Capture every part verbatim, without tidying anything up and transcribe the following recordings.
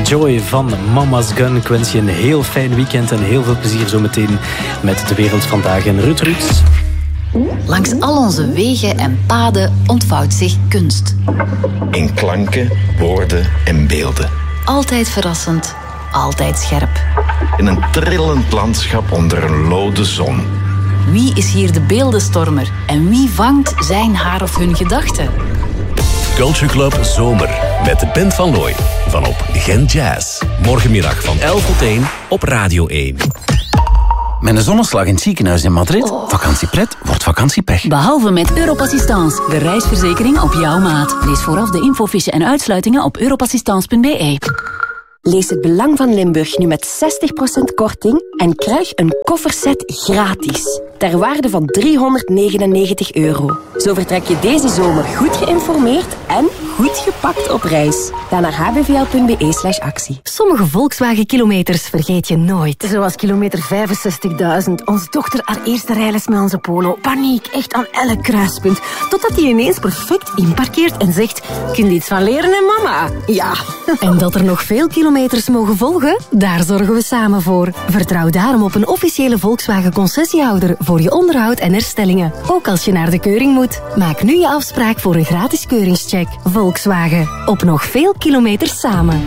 Joy van Mama's Gun. Ik wens je een heel fijn weekend en heel veel plezier zometeen met De Wereld Vandaag en Ruud Ruuts. Langs al onze wegen en paden ontvouwt zich kunst. In klanken, woorden en beelden. Altijd verrassend, altijd scherp. In een trillend landschap onder een lode zon. Wie is hier de beeldenstormer en wie vangt zijn haar of hun gedachten? Culture Club Zomer met de Band van Looy van op Gent Jazz. Morgenmiddag van elf tot één op Radio één. Met een zonneslag in het ziekenhuis in Madrid. Oh. Vakantiepret wordt vakantiepech. Behalve met Europassistance, de reisverzekering op jouw maat. Lees vooraf de infofiche en uitsluitingen op europassistance punt b e. Lees het Belang van Limburg nu met zestig procent korting en krijg een kofferset gratis. Ter waarde van driehonderdnegenennegentig euro. Zo vertrek je deze zomer goed geïnformeerd en goed gepakt op reis. Ga naar h b v l punt b e slash actie. Sommige Volkswagen-kilometers vergeet je nooit. Zoals kilometer vijfenzestigduizend. Onze dochter haar eerste rijles met onze Polo. Paniek, echt aan elk kruispunt. Totdat hij ineens perfect inparkeert en zegt... Kun je iets van leren, hè, mama? Ja. En dat er nog veel kilometers mogen volgen? Daar zorgen we samen voor. Vertrouw daarom op een officiële Volkswagen-concessiehouder voor je onderhoud en herstellingen. Ook als je naar de keuring moet. Maak nu je afspraak voor een gratis keuringscheck. Volkswagen. Op nog veel kilometers samen.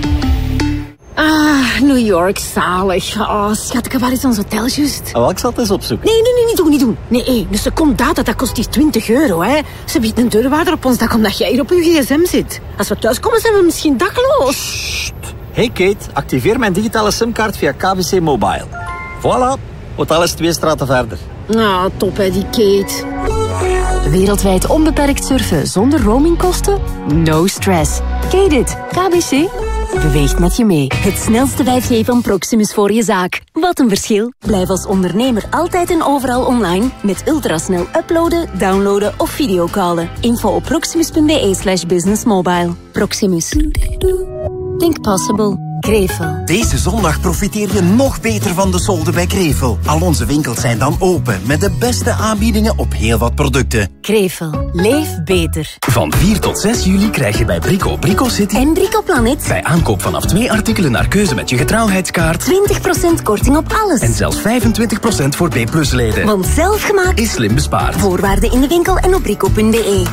Ah, New York, zalig. Oh, schat, ik heb wel eens ons hotel juist. Oh, ik zal het eens opzoeken. Nee, nee, nee, niet doen, niet doen. Nee, hey, een seconde data, dat kost hier twintig euro, hè. Ze biedt een deurwaarder op ons dak omdat jij hier op je gsm zit. Als we thuiskomen, zijn we misschien dakloos. Sst. Hey Kate, activeer mijn digitale simkaart via K B C Mobile. Voilà, hotel is twee straten verder. Ah, top, hè, die Kate. Wereldwijd onbeperkt surfen zonder roamingkosten? No stress. Ken je dit? K B C beweegt met je mee. Het snelste vijf G van Proximus voor je zaak. Wat een verschil. Blijf als ondernemer altijd en overal online met ultrasnel uploaden, downloaden of videocallen. Info op proximus punt b e slash business mobile. Proximus. Think possible. Krevel. Deze zondag profiteer je nog beter van de solde bij Krevel. Al onze winkels zijn dan open met de beste aanbiedingen op heel wat producten. Krevel. Leef beter. Van vier tot zes juli krijg je bij Brico Brico City en Brico Planet bij aankoop vanaf twee artikelen naar keuze met je getrouwheidskaart twintig procent korting op alles. En zelfs vijfentwintig procent voor B plus leden. Want zelfgemaakt is slim bespaard. Voorwaarden in de winkel en op brico punt b e.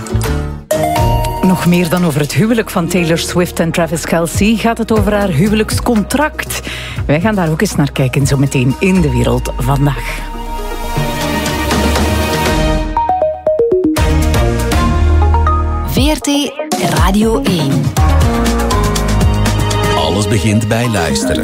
Nog meer dan over het huwelijk van Taylor Swift en Travis Kelce gaat het over haar huwelijkscontract. Wij gaan daar ook eens naar kijken zo meteen in De Wereld Vandaag. V R T Radio één. Alles begint bij luisteren.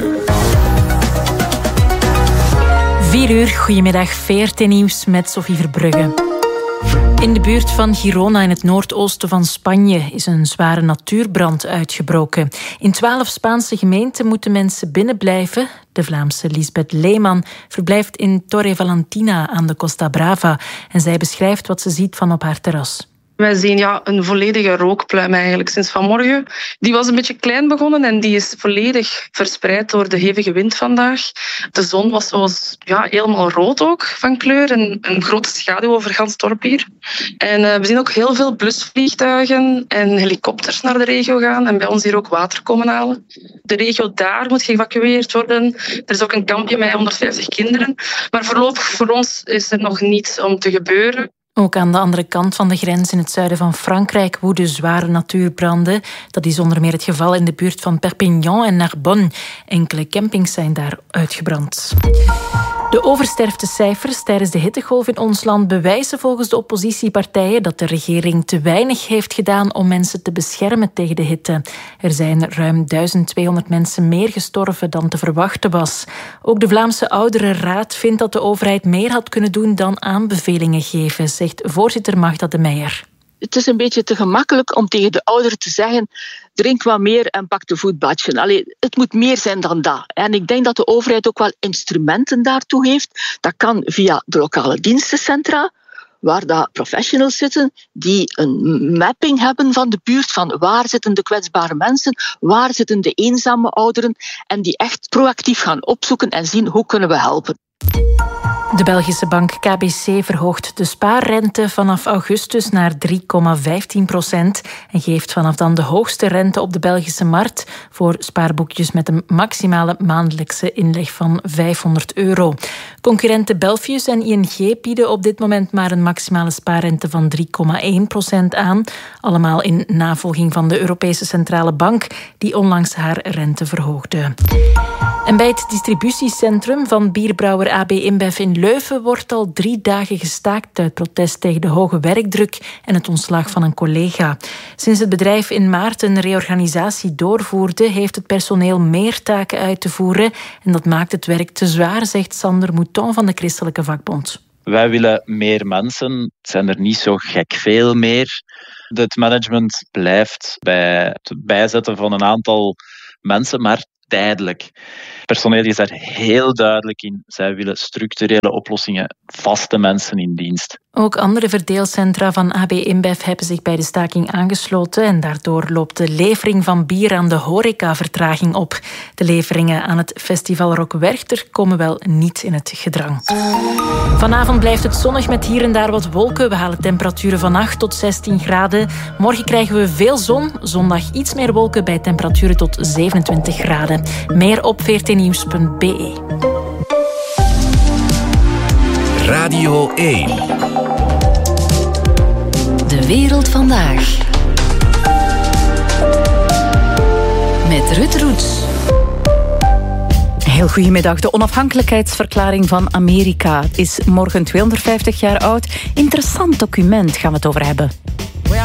vier uur, goedemiddag, V R T-nieuws met Sophie Verbrugge. In de buurt van Girona in het noordoosten van Spanje is een zware natuurbrand uitgebroken. In twaalf Spaanse gemeenten moeten mensen binnenblijven. De Vlaamse Lisbeth Leeman verblijft in Torre Valentina aan de Costa Brava en zij beschrijft wat ze ziet van op haar terras. Wij zien ja, een volledige rookpluim eigenlijk sinds vanmorgen. Die was een beetje klein begonnen en die is volledig verspreid door de hevige wind vandaag. De zon was zoals, ja, helemaal rood ook van kleur en een grote schaduw over gans dorp hier. En uh, we zien ook heel veel blusvliegtuigen en helikopters naar de regio gaan en bij ons hier ook water komen halen. De regio daar moet geëvacueerd worden. Er is ook een kampje met honderdvijftig kinderen. Maar voorlopig voor ons is er nog niets om te gebeuren. Ook aan de andere kant van de grens in het zuiden van Frankrijk woeden zware natuurbranden. Dat is onder meer het geval in de buurt van Perpignan en Narbonne. Enkele campings zijn daar uitgebrand. De oversterftecijfers tijdens de hittegolf in ons land bewijzen volgens de oppositiepartijen dat de regering te weinig heeft gedaan om mensen te beschermen tegen de hitte. Er zijn ruim duizend tweehonderd mensen meer gestorven dan te verwachten was. Ook de Vlaamse Ouderenraad vindt dat de overheid meer had kunnen doen dan aanbevelingen geven, zegt voorzitter Magda de Meijer. Het is een beetje te gemakkelijk om tegen de ouderen te zeggen: drink wat meer en pak de voetbadje. Allee, het moet meer zijn dan dat. En ik denk dat de overheid ook wel instrumenten daartoe heeft. Dat kan via de lokale dienstencentra, waar dat professionals zitten die een mapping hebben van de buurt, van waar zitten de kwetsbare mensen, waar zitten de eenzame ouderen, en die echt proactief gaan opzoeken en zien hoe kunnen we helpen. De Belgische bank K B C verhoogt de spaarrente vanaf augustus naar drie komma vijftien procent en geeft vanaf dan de hoogste rente op de Belgische markt voor spaarboekjes met een maximale maandelijkse inleg van vijfhonderd euro. Concurrenten Belfius en I N G bieden op dit moment maar een maximale spaarrente van drie komma één procent aan. Allemaal in navolging van de Europese Centrale Bank, die onlangs haar rente verhoogde. En bij het distributiecentrum van bierbrouwer A B InBev in Leuven wordt al drie dagen gestaakt uit protest tegen de hoge werkdruk en het ontslag van een collega. Sinds het bedrijf in maart een reorganisatie doorvoerde, heeft het personeel meer taken uit te voeren en dat maakt het werk te zwaar, zegt Sander Mouton van de Christelijke Vakbond. Wij willen meer mensen. Het zijn er niet zo gek veel meer. Het management blijft bij het bijzetten van een aantal mensen, maar tijdelijk. Het personeel is daar heel duidelijk in. Zij willen structurele oplossingen, vaste mensen in dienst. Ook andere verdeelcentra van A B InBev hebben zich bij de staking aangesloten en daardoor loopt de levering van bier aan de horeca vertraging op. De leveringen aan het festival Rock Werchter komen wel niet in het gedrang. Vanavond blijft het zonnig met hier en daar wat wolken. We halen temperaturen van acht tot zestien graden. Morgen krijgen we veel zon. Zondag iets meer wolken bij temperaturen tot zevenentwintig graden. Meer op v r t nieuws punt b e. Radio één. De wereld vandaag. Met Ruud Roets. Heel goedemiddag. De onafhankelijkheidsverklaring van Amerika is morgen tweehonderdvijftig jaar oud. Interessant document gaan we het over hebben.